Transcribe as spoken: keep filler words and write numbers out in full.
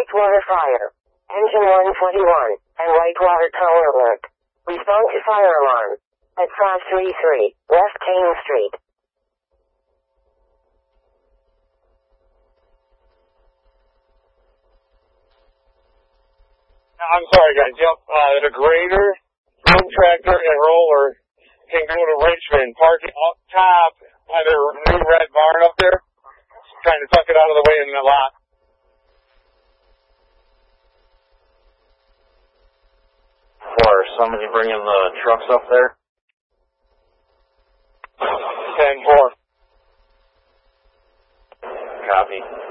Whitewater Fire. Engine one twenty-one, and Whitewater Tower Alert. Respond to fire alarm. At five thirty-three, West Kane Street. I'm sorry, guys. Yep, uh, the grader, boom tractor, and roller can go to Richmond. Parking up top by their new red barn up there. Trying to tuck it out of the way in the lot. Or somebody bringing the trucks up there? ten four. Copy.